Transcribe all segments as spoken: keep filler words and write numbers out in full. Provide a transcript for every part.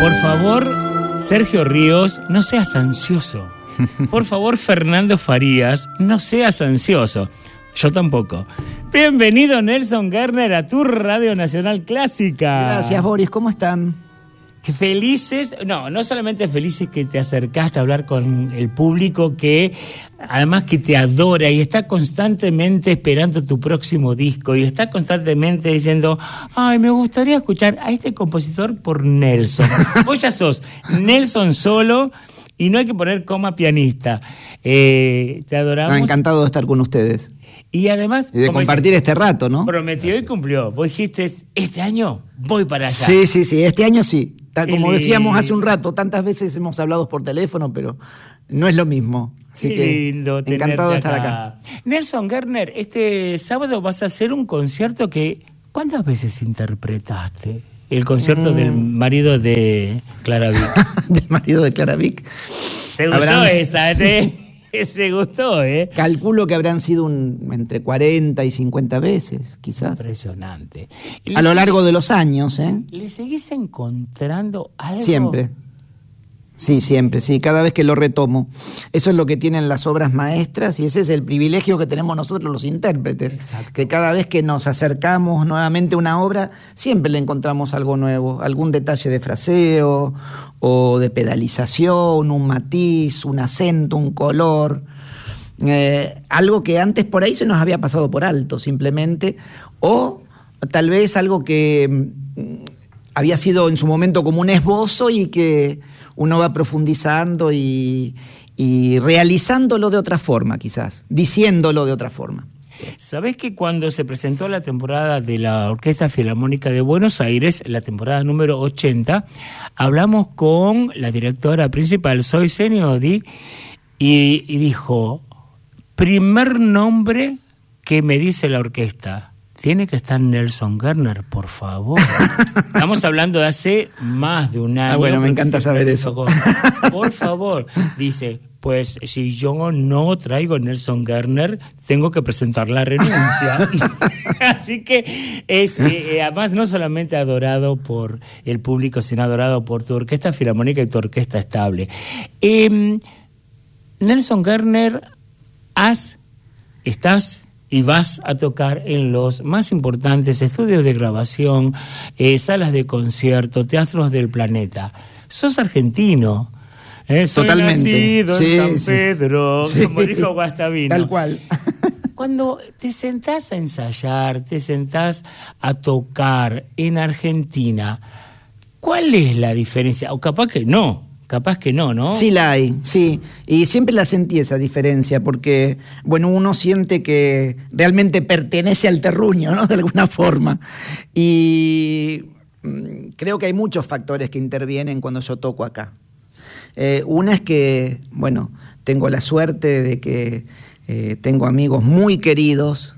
Por favor, Sergio Ríos, no seas ansioso. Por favor, Fernando Farías, no seas ansioso. Yo tampoco. Bienvenido, Nelson Gerner, a tu Radio Nacional Clásica. Gracias, Boris. ¿Cómo están? Que felices, no, no solamente felices que te acercaste a hablar con el público, que además que te adora y está constantemente esperando tu próximo disco y está constantemente diciendo, ay, me gustaría escuchar a este compositor por Nelson. Vos ya sos Nelson solo y no hay que poner coma pianista. Eh, te adoramos. Ah, encantado de estar con ustedes. Y además... Y de compartir dice, este rato, ¿no? Prometió Gracias. Y cumplió. Vos dijiste, este año voy para allá. Sí, sí, sí, este año sí. Como decíamos hace un rato, tantas veces hemos hablado por teléfono, pero no es lo mismo. Así Qué que lindo encantado de estar acá. acá. Nelson Gerner, este sábado vas a hacer un concierto que... ¿Cuántas veces interpretaste? El concierto mm. del marido de Clara Vick. ¿Del marido de Clara Vick? ¿Te gustó Habrán... esa? ¿Te... Se gustó, ¿eh? Calculo que habrán sido un, entre cuarenta y cincuenta veces, quizás. Impresionante. A lo largo de los años, ¿eh? ¿Le seguís encontrando algo? Siempre. Sí, siempre, sí, cada vez que lo retomo. Eso es lo que tienen las obras maestras y ese es el privilegio que tenemos nosotros los intérpretes. Exacto. Que cada vez que nos acercamos nuevamente a una obra, siempre le encontramos algo nuevo, algún detalle de fraseo o de pedalización, un matiz, un acento, un color. Eh, algo que antes por ahí se nos había pasado por alto simplemente, o tal vez algo que mm, había sido en su momento como un esbozo y que uno va profundizando y, y realizándolo de otra forma, quizás, diciéndolo de otra forma. ¿Sabés que cuando se presentó la temporada de la Orquesta Filarmónica de Buenos Aires, la temporada número ochenta, hablamos con la directora principal, Zoe Seniodi, y, y dijo, primer nombre que me dice la orquesta, tiene que estar Nelson Gerner, por favor. Estamos hablando de hace más de un año. Ah, bueno, me encanta saber eso. Con, por favor, dice, pues si yo no traigo Nelson Gerner, tengo que presentar la renuncia. Así que es, eh, además, no solamente adorado por el público, sino adorado por tu orquesta filarmónica y tu orquesta estable. Eh, Nelson Gerner, has, estás... y vas a tocar en los más importantes estudios de grabación, eh, salas de concierto, teatros del planeta. Sos argentino. ¿eh? Soy Totalmente. nacido sí, en San sí, Pedro, sí. como dijo Guastavino. Tal cual. Cuando te sentás a ensayar, te sentás a tocar en Argentina, ¿cuál es la diferencia? O capaz que no. Capaz que no, ¿no? Sí la hay, sí. Y siempre la sentí esa diferencia, porque, bueno, uno siente que realmente pertenece al terruño, ¿no? De alguna forma. Y mmm, creo que hay muchos factores que intervienen cuando yo toco acá. Eh, una es que, bueno, tengo la suerte de que eh, tengo amigos muy queridos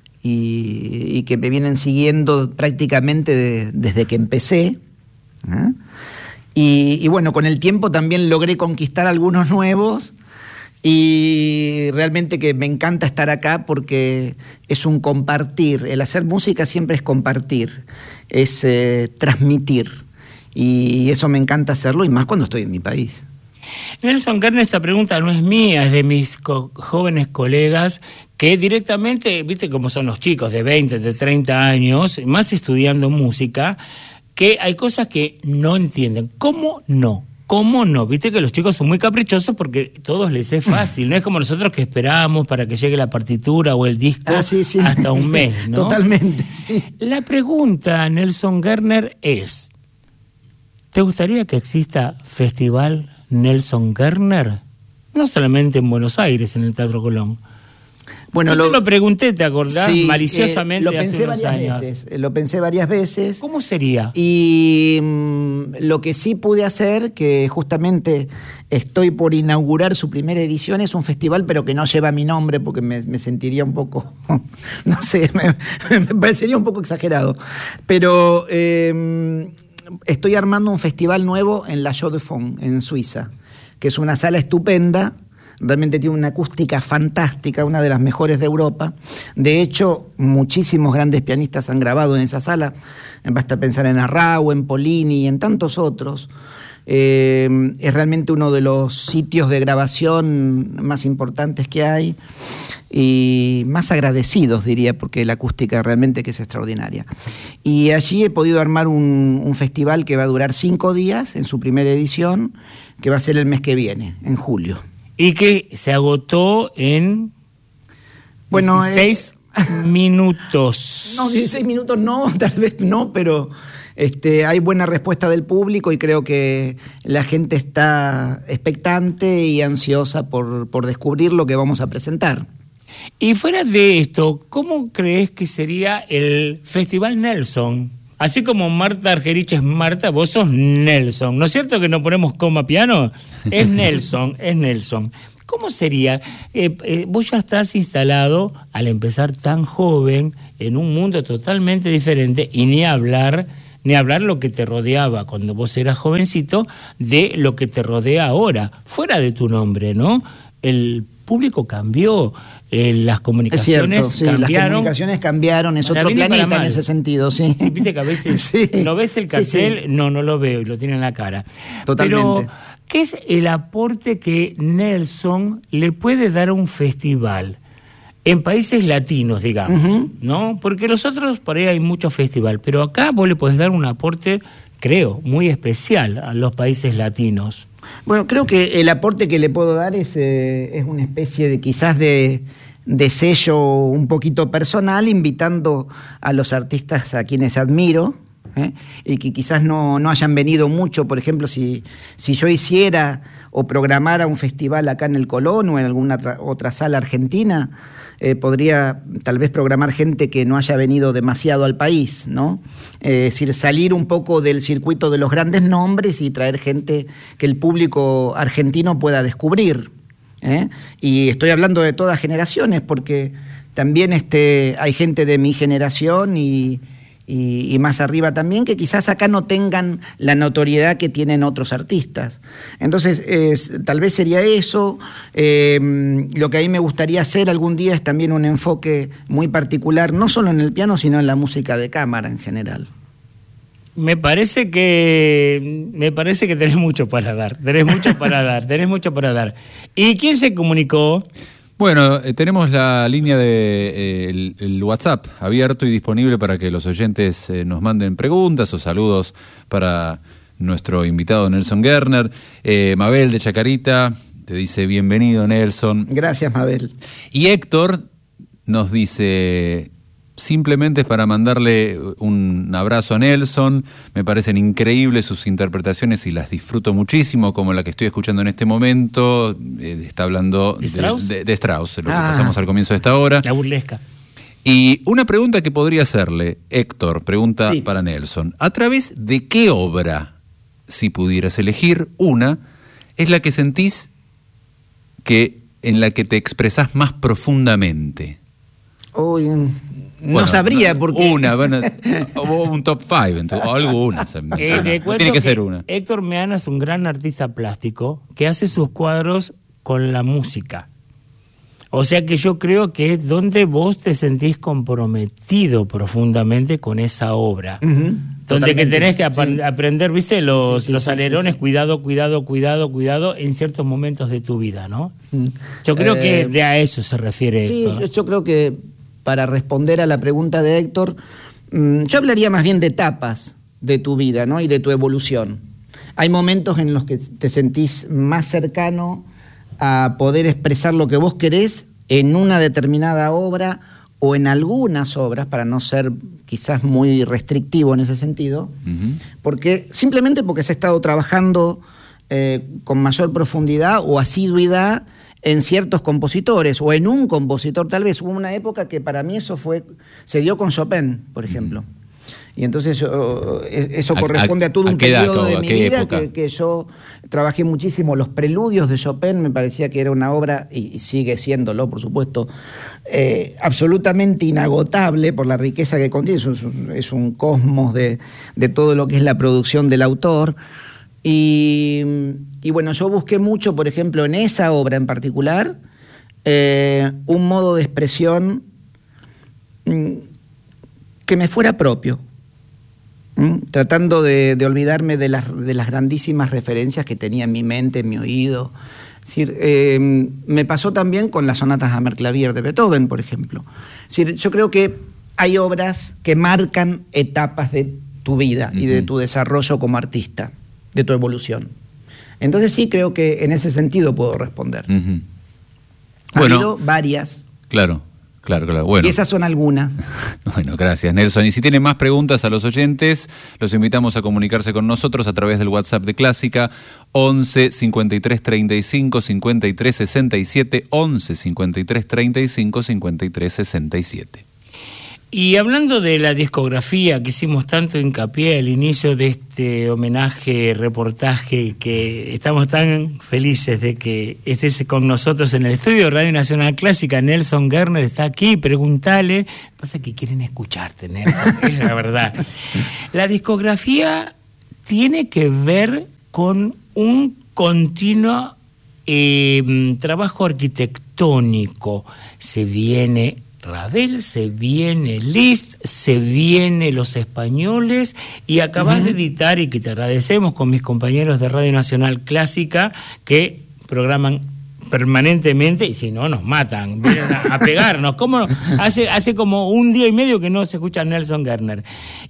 y, y que me vienen siguiendo prácticamente de, desde que empecé, ¿eh? Y, y bueno, con el tiempo también logré conquistar algunos nuevos y realmente que me encanta estar acá porque es un compartir. El hacer música siempre es compartir, es eh, transmitir y eso me encanta hacerlo y más cuando estoy en mi país. Nelson Gerner, esta pregunta no es mía, es de mis co- jóvenes colegas que directamente, viste cómo son los chicos de veinte, de treinta años, más estudiando música, que hay cosas que no entienden. ¿Cómo no? ¿Cómo no? Viste que los chicos son muy caprichosos porque todos les es fácil. No es como nosotros que esperamos para que llegue la partitura o el disco ah, sí, sí. hasta un mes, ¿no? Totalmente, sí. La pregunta, Nelson Gerner, es, ¿te gustaría que exista Festival Nelson Gerner? No solamente en Buenos Aires, en el Teatro Colón. Bueno, Yo lo, te lo pregunté, ¿te acordás? Sí, maliciosamente. Eh, lo pensé varias años. veces. Lo pensé varias veces. ¿Cómo sería? Y mmm, lo que sí pude hacer, que justamente estoy por inaugurar su primera edición, es un festival, pero que no lleva mi nombre, porque me, me sentiría un poco, no sé, me, me parecería un poco exagerado. Pero eh, estoy armando un festival nuevo en la Chaux de Fonds, en Suiza, que es una sala estupenda, realmente tiene una acústica fantástica, una de las mejores de Europa. De hecho, muchísimos grandes pianistas han grabado en esa sala. Basta pensar en Arrau, en Polini y en tantos otros. Eh, es realmente uno de los sitios de grabación más importantes que hay y más agradecidos, diría, porque la acústica realmente que es extraordinaria. Y allí he podido armar un, un festival que va a durar cinco días en su primera edición, que va a ser el mes que viene, en julio. Y que se agotó en bueno, dieciséis eh, minutos. No, dieciséis minutos no, tal vez no, pero... Este, hay buena respuesta del público y creo que la gente está expectante y ansiosa por, por descubrir lo que vamos a presentar. Y fuera de esto, ¿cómo crees que sería el Festival Nelson? Así como Marta Argerich es Marta, vos sos Nelson. ¿No es cierto que no ponemos coma piano? Es Nelson, es Nelson. ¿Cómo sería? Eh, eh, vos ya estás instalado, al empezar tan joven, en un mundo totalmente diferente, y ni hablar... ni hablar lo que te rodeaba cuando vos eras jovencito de lo que te rodea ahora, fuera de tu nombre, ¿no? El público cambió, eh, las comunicaciones es cierto, sí, cambiaron. Las comunicaciones cambiaron, es otro planeta en ese sentido, sí. Sí, viste que a veces sí. no ves el cartel, sí, sí. no, no lo veo y lo tiene en la cara. Totalmente. Pero, ¿qué es el aporte que Nelson le puede dar a un festival? En países latinos, digamos, uh-huh. ¿no? Porque los otros, por ahí hay mucho festival, pero acá vos le podés dar un aporte, creo, muy especial a los países latinos. Bueno, creo que el aporte que le puedo dar es, eh, es una especie de quizás de, de sello un poquito personal, invitando a los artistas a quienes admiro, ¿eh? y que quizás no, no hayan venido mucho. Por ejemplo, si, si yo hiciera o programara un festival acá en el Colón o en alguna tra- otra sala argentina, eh, podría tal vez programar gente que no haya venido demasiado al país, ¿no? Eh, es decir, salir un poco del circuito de los grandes nombres y traer gente que el público argentino pueda descubrir, ¿eh? Y estoy hablando de todas generaciones, porque también este, hay gente de mi generación y... Y, y más arriba también, que quizás acá no tengan la notoriedad que tienen otros artistas. Entonces, es, tal vez sería eso. Eh, lo que a mí me gustaría hacer algún día es también un enfoque muy particular, no solo en el piano, sino en la música de cámara en general. Me parece que me parece que tenés mucho para dar, tenés mucho para dar, tenés mucho para dar. ¿Y quién se comunicó? Bueno, eh, tenemos la línea de eh, el, el WhatsApp abierto y disponible para que los oyentes eh, nos manden preguntas o saludos para nuestro invitado Nelson Gerner. Eh, Mabel de Chacarita te dice bienvenido, Nelson. Gracias, Mabel. Y Héctor nos dice... Simplemente es para mandarle un abrazo a Nelson. Me parecen increíbles sus interpretaciones y las disfruto muchísimo, como la que estoy escuchando en este momento. Eh, está hablando de Strauss, de, de, de Strauss lo ah, que pasamos al comienzo de esta hora. La burlesca. Y una pregunta que podría hacerle, Héctor, pregunta sí. para Nelson. ¿A través de qué obra, si pudieras elegir una, es la que sentís que en la que te expresás más profundamente? Uy, no bueno, sabría porque... Una, bueno, o un top five, o algo una. Eh, Tiene que, que ser una. Héctor Meana es un gran artista plástico que hace sus cuadros con la música. O sea que yo creo que es donde vos te sentís comprometido profundamente con esa obra. Uh-huh. Donde que tenés que ap- sí. aprender, ¿viste? Los, sí, sí, los sí, alerones, sí, sí. cuidado, cuidado, cuidado, cuidado, en ciertos momentos de tu vida, ¿no? Uh-huh. Yo creo eh, que de a eso se refiere sí, Héctor. Yo, yo creo que para responder a la pregunta de Héctor, mmm, yo hablaría más bien de etapas de tu vida, ¿no? Y de tu evolución. Hay momentos en los que te sentís más cercano a poder expresar lo que vos querés en una determinada obra o en algunas obras, para no ser quizás muy restrictivo en ese sentido, uh-huh. porque simplemente porque se ha estado trabajando eh, con mayor profundidad o asiduidad en ciertos compositores, o en un compositor tal vez. Hubo una época que para mí eso fue, se dio con Chopin, por ejemplo. Uh-huh. Y entonces yo, eso corresponde a, a, a todo un periodo de mi vida que, que yo trabajé muchísimo. Los preludios de Chopin me parecía que era una obra, y, y sigue siéndolo, por supuesto, eh, absolutamente inagotable por la riqueza que contiene. Es un, es un cosmos de, de todo lo que es la producción del autor. Y, y bueno, yo busqué mucho, por ejemplo, en esa obra en particular, eh, un modo de expresión mm, que me fuera propio, mm, tratando de, de olvidarme de las, de las grandísimas referencias que tenía en mi mente, en mi oído. Es decir, eh, me pasó también con las sonatas Hammerklavier de Beethoven, por ejemplo. Es decir, yo creo que hay obras que marcan etapas de tu vida uh-huh. y de tu desarrollo como artista, de tu evolución. Entonces sí creo que en ese sentido puedo responder. Uh-huh. Ha bueno, habido varias. Claro, claro, claro. Bueno. Y esas son algunas. Bueno, gracias, Nelson. Y si tienen más preguntas a los oyentes, los invitamos a comunicarse con nosotros a través del WhatsApp de Clásica, once cincuenta y tres treinta y cinco cincuenta y tres sesenta y siete, once cincuenta y tres treinta y cinco cincuenta y tres sesenta y siete. Y hablando de la discografía, que hicimos tanto hincapié al inicio de este homenaje, reportaje, que estamos tan felices de que estés con nosotros en el estudio de Radio Nacional Clásica. Nelson Gerner está aquí, pregúntale. Pasa que quieren escucharte, Nelson, es la verdad. La discografía tiene que ver con un continuo eh, trabajo arquitectónico. Se viene Ravel, se viene Liszt, se viene Los Españoles, y acabas uh-huh. de editar, y que te agradecemos con mis compañeros de Radio Nacional Clásica, que programan permanentemente, y si no nos matan, vienen a, a pegarnos. ¿Cómo? Hace, hace como un día y medio que no se escucha Nelson Gerner.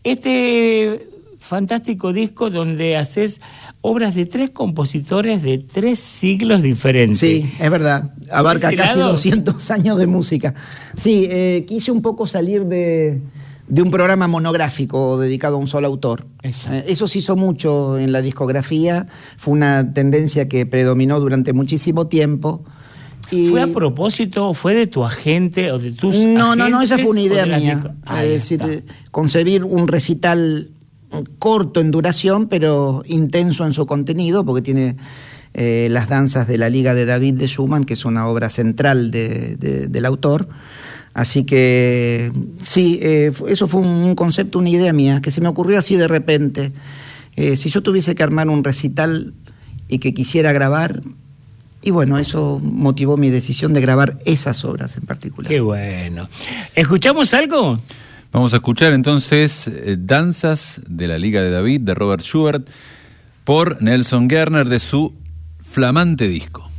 Este fantástico disco donde haces obras de tres compositores de tres siglos diferentes. Sí, es verdad. Abarca casi lado? doscientos años de música. Sí, eh, quise un poco salir de, de un programa monográfico dedicado a un solo autor. Eh, eso se hizo mucho en la discografía. Fue una tendencia que predominó durante muchísimo tiempo. Y ¿Fue a propósito? ¿Fue de tu agente o de tus No, agentes, no, no, esa fue una idea mía. Disco... Ah, es decir, concebir un recital corto en duración, pero intenso en su contenido, porque tiene eh, las danzas de la Liga de David de Schumann, que es una obra central de, de, del autor. Así que sí, eh, eso fue un concepto, una idea mía, que se me ocurrió así de repente. Eh, si yo tuviese que armar un recital y que quisiera grabar, y bueno, eso motivó mi decisión de grabar esas obras en particular. Qué bueno. ¿Escuchamos algo? Vamos a escuchar entonces eh, Danzas de la Liga de David de Robert Schubert por Nelson Gerner de su flamante disco.